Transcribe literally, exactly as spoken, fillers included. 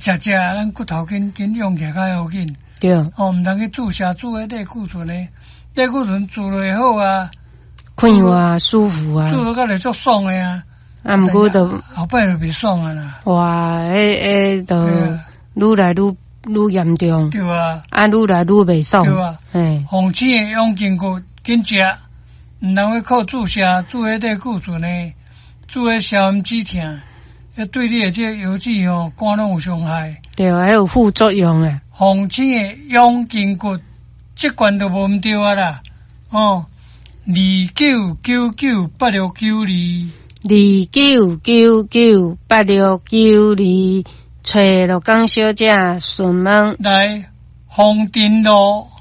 食食，咱骨头紧紧用起来较好紧。 对， 哦，毋通去注射注迄类固醇诶，类固醇注落好啊， 困啊舒服啊， 注落甲来足爽诶啊。 啊，毋过都后摆就袂爽啊啦。 哇，迄迄都愈来愈愈严重。 对啊， 啊，愈来愈袂爽。 对啊， 嘿， 红青诶养筋骨紧食，毋通去靠注射注迄类固醇诶，注迄消炎止痛，迄对你诶这个油脂吼肝拢有伤害。 对啊，还有副作用诶。 红青诶养筋骨，即罐都无毋对啊啦。哦，二九九九八六九二， 二九九九八六九二，找罗江小姐询问。 来，红镇路